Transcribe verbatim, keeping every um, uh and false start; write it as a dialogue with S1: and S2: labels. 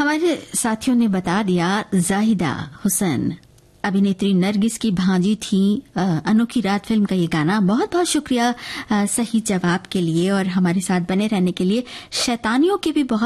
S1: हमारे साथियों ने बता दिया जाहिदा हुसैन अभिनेत्री नरगिस की भांजी थी। अनोखी रात फिल्म का ये गाना। बहुत बहुत शुक्रिया आ, सही जवाब के लिए और हमारे साथ बने रहने के लिए। शैतानियों के भी बहुत